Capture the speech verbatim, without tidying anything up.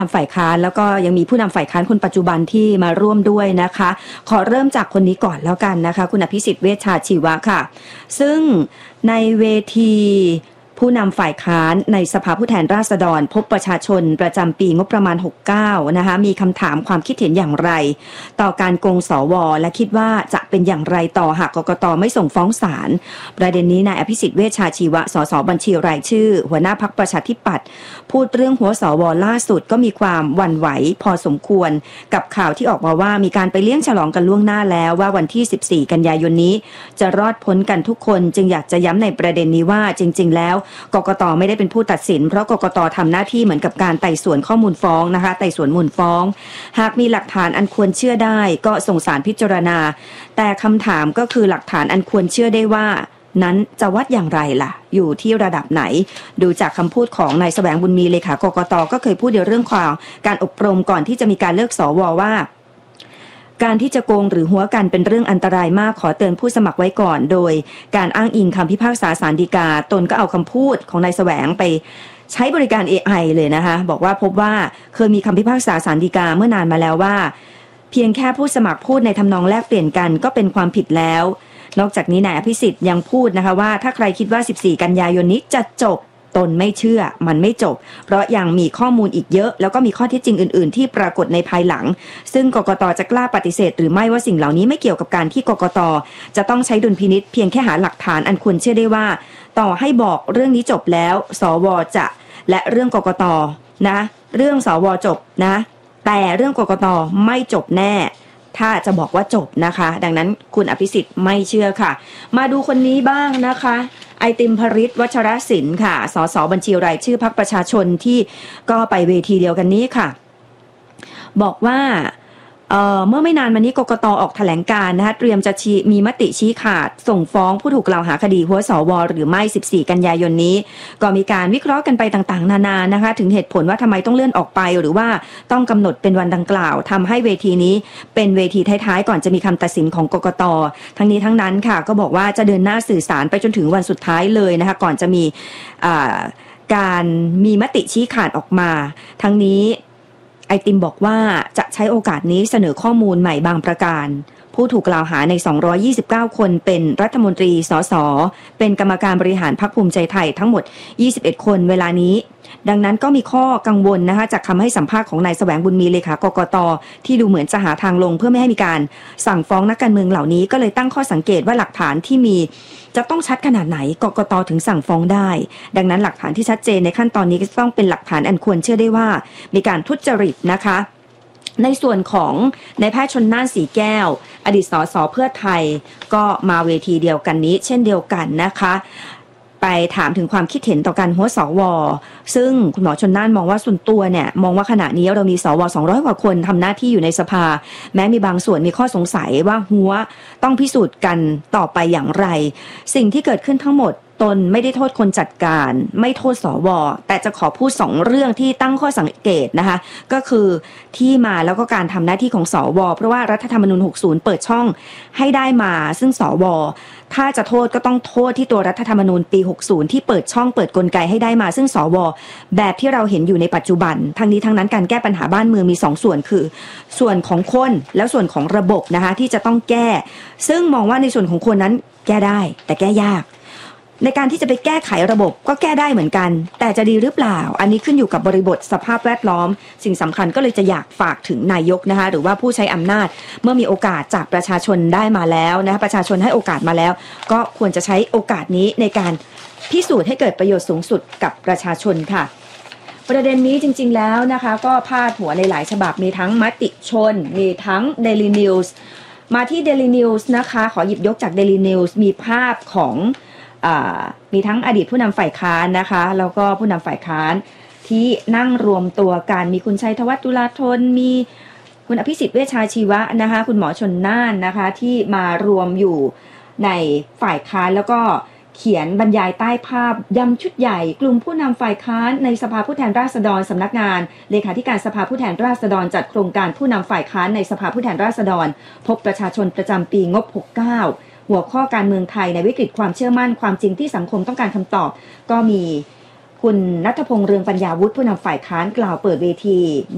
ฝ่ายค้านแล้วก็ยังมีผู้นำฝ่ายค้านคนปัจจุบันที่มาร่วมด้วยนะคะขอเริ่มจากคนนี้ก่อนแล้วกันนะคะคุณอภิสิทธิ์เวชชาชีวะค่ะซึ่งในเวทีผู้นำฝ่ายค้านในสภาผู้แทนราษฎรพบประชาชนประจำปีงบประมาณหกสิบเก้านะคะมีคำถามความคิดเห็นอย่างไรต่อการโกงสวและคิดว่าจะเป็นอย่างไรต่อหากกกต.ไม่ส่งฟ้องศาลประเด็นนี้นายอภิสิทธิ์เวชชาชีวะสสบัญชีรายชื่อหัวหน้าพรรคประชาธิปัตย์พูดเรื่องหัวสวล่าสุดก็มีความหวั่นไหวพอสมควรกับข่าวที่ออกมาว่ามีการไปเลี้ยงฉลองกันล่วงหน้าแล้วว่าวันที่สิบสี่กันยายนนี้จะรอดพ้นกันทุกคนจึงอยากจะย้ำในประเด็นนี้ว่าจริงๆแล้วกกต.ไม่ได้เป็นผู้ตัดสินเพราะกกต.ทำหน้าที่เหมือนกับการไต่สวนข้อมูลฟ้องนะคะไต่สวนมูลฟ้องหากมีหลักฐานอันควรเชื่อได้ก็ส่งศาลพิจารณาแต่คำถามก็คือหลักฐานอันควรเชื่อได้ว่านั้นจะวัดอย่างไรล่ะอยู่ที่ระดับไหนดูจากคำพูดของนายแสวงบุญมีเลขากกต.ก็เคยพูดในเรื่องความการอบรมก่อนที่จะมีการเลือกสวว่าการที่จะโกงหรือหัวกันเป็นเรื่องอันตรายมากขอเตือนผู้สมัครไว้ก่อนโดยการอ้างอิงคำพิพากษาศาลฎีกาตนก็เอาคำพูดของนายแสวงไปใช้บริการ เอ ไอ เลยนะคะบอกว่าพบว่าเคยมีคำพิพากษาศาลฎีกาเมื่อนานมาแล้วว่าเพียงแค่ผู้สมัครพูดในทำนองแลกเปลี่ยนกันก็เป็นความผิดแล้วนอกจากนี้นายอภิสิทธิ์ยังพูดนะคะว่าถ้าใครคิดว่าสิบสี่กันยายนนี้จะจบตนไม่เชื่อมันไม่จบเพราะยังมีข้อมูลอีกเยอะแล้วก็มีข้อเท็จจริงอื่นๆที่ปรากฏในภายหลังซึ่งกกต.จะกล้าปฏิเสธหรือไม่ว่าสิ่งเหล่านี้ไม่เกี่ยวกับการที่กกต.จะต้องใช้ดุลพินิจเพียงแค่หาหลักฐานอันควรเชื่อได้ว่าต่อให้บอกเรื่องนี้จบแล้วสวจะและเรื่องกกต.นะเรื่องสวจบนะแต่เรื่องกกต.ไม่จบแน่ถ้าจะบอกว่าจบนะคะดังนั้นคุณอภิสิทธิ์ไม่เชื่อค่ะมาดูคนนี้บ้างนะคะไอติมพริตวัชรศิลป์ค่ะสสบัญชีรายชื่อพรรคประชาชนที่ก็ไปเวทีเดียวกันนี้ค่ะบอกว่าเอ่อเมื่อไม่นานมานี้กกต.ออกแถลงการณ์นะคะเตรียมจะมีมติชี้ขาดส่งฟ้องผู้ถูกกล่าวหาคดีหัวสวหรือไม่สิบสี่กันยายนนี้ก็มีการวิเคราะห์กันไปต่างๆนานานะคะถึงเหตุผลว่าทำไมต้องเลื่อนออกไปหรือว่าต้องกำหนดเป็นวันดังกล่าวทำให้เวทีนี้เป็นเวทีท้ายๆก่อนจะมีคำตัดสินของกกต.ทั้งนี้ทั้งนั้นค่ะก็บอกว่าจะเดินหน้าสื่อสารไปจนถึงวันสุดท้ายเลยนะคะก่อนจะมีการมีมติชี้ขาดออกมาทั้งนี้ไอติมบอกว่าจะใช้โอกาสนี้เสนอข้อมูลใหม่บางประการผู้ถูกกล่าวหาในสองร้อยยี่สิบเก้าคนเป็นรัฐมนตรีสสเป็นกรรมการบริหารพรรคภูมิใจไทยทั้งหมดยี่สิบเอ็ดคนเวลานี้ดังนั้นก็มีข้อกังวลนะคะจากคำให้สัมภาษณ์ของนายแสวงบุญมีเลขากกต.ที่ดูเหมือนจะหาทางลงเพื่อไม่ให้มีการสั่งฟ้องนักการเมืองเหล่านี้ก็เลยตั้งข้อสังเกตว่าหลักฐานที่มีจะต้องชัดขนาดไหนกกต.ถึงสั่งฟ้องได้ดังนั้นหลักฐานที่ชัดเจนในขั้นตอนนี้ก็ต้องเป็นหลักฐานอันควรเชื่อได้ว่ามีการทุจริตนะคะในส่วนของนายแพทย์ชลน่านสีแก้วอดีตสสเพื่อไทยก็มาเวทีเดียวกันนี้เช่นเดียวกันนะคะไปถามถึงความคิดเห็นต่อการหัวสวซึ่งคุณหมอชลน่านมองว่าส่วนตัวเนี่ยมองว่าขณะนี้เรามีสวสองร้อยกว่าคนทำหน้าที่อยู่ในสภาแม้มีบางส่วนมีข้อสงสัยว่าหัวต้องพิสูจน์กันต่อไปอย่างไรสิ่งที่เกิดขึ้นทั้งหมดตนไม่ได้โทษคนจัดการไม่โทษสวแต่จะขอพูดสองเรื่องที่ตั้งข้อสังเกตนะคะก็คือที่มาแล้วก็การทำหน้าที่ของสวเพราะว่ารัฐธรรมนูญหกสิบเปิดช่องให้ได้มาซึ่งสวถ้าจะโทษก็ต้องโทษที่ตัวรัฐธรรมนูญปีหกสิบที่เปิดช่องเปิดกลไกให้ได้มาซึ่งสวแบบที่เราเห็นอยู่ในปัจจุบันทั้งนี้ทั้งนั้นการแก้ปัญหาบ้านเมืองมีสองส่วนคือส่วนของคนแล้วส่วนของระบบนะคะที่จะต้องแก้ซึ่งมองว่าในส่วนของคนนั้นแก้ได้แต่แก้ยากในการที่จะไปแก้ไขระบบก็แก้ได้เหมือนกันแต่จะดีหรือเปล่าอันนี้ขึ้นอยู่กับบริบทสภาพแวดล้อมสิ่งสำคัญก็เลยจะอยากฝากถึงนายกนะคะหรือว่าผู้ใช้อำนาจเมื่อมีโอกาสจากประชาชนได้มาแล้วนะประชาชนให้โอกาสมาแล้วก็ควรจะใช้โอกาสนี้ในการพิสูจน์ให้เกิดประโยชน์สูงสุดกับประชาชนค่ะประเด็นนี้จริงๆแล้วนะคะก็พาดหัวในหลายฉบับมีทั้งมติชนมีทั้ง Daily News มาที่ Daily News นะคะขอหยิบยกจาก Daily News มีภาพของมีทั้งอดีตผู้นำฝ่ายค้านนะคะแล้วก็ผู้นำฝ่ายค้านที่นั่งรวมตัวกันมีคุณชัยธวัฒน์ตุลาธนมีคุณอภิสิทธิ์เวชชาชีวะนะคะคุณหมอชลน่านนะคะที่มารวมอยู่ในฝ่ายค้านแล้วก็เขียนบรรยายใต้ภาพย้ำชุดใหญ่กลุ่มผู้นำฝ่ายค้านในสภาผู้แทนราษฎรสำนักงานเลขาธิการสภาผู้แทนราษฎรจัดโครงการผู้นำฝ่ายค้านในสภาผู้แทนราษฎรพบประชาชนประจำปีงบหกสิบเก้าหัวข้อการเมืองไทยในวิกฤตความเชื่อมั่นความจริงที่สังคมต้องการคำตอบก็มีคุณณัฐพงษ์เรืองปัญญาวุฒิผู้นำฝ่ายค้านกล่าวเปิดเวที